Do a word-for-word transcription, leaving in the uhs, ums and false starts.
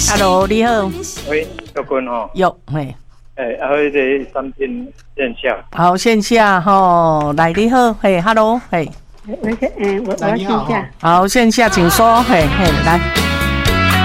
Hello， 你好。 喂，小君吼。 有，嘿。 诶，啊，迄个产品线下。 好，线下吼，来你好，嘿 ，Hello， 嘿。 我先，嗯，我我要线下。 好，线下请说，嘿嘿，来。